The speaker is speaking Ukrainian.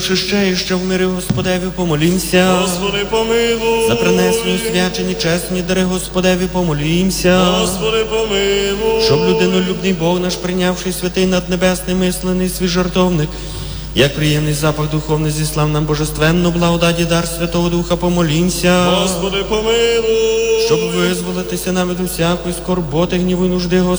Ще і ще в мирі Господеві помолімся. Господи, помилуй. За принесені, свячені, чесні дари Господеві помолімся. Господи, помилуй. Щоб людинолюбний Бог наш, прийнявший святий наднебесний мислений свій жертовник, як приємний запах духовний, зіслав нам божественну благодаті дар Святого Духа, помолімся. Господи, помилуй. Щоб визволитися нам від усякої скорботи, гніву й нужди, Господи,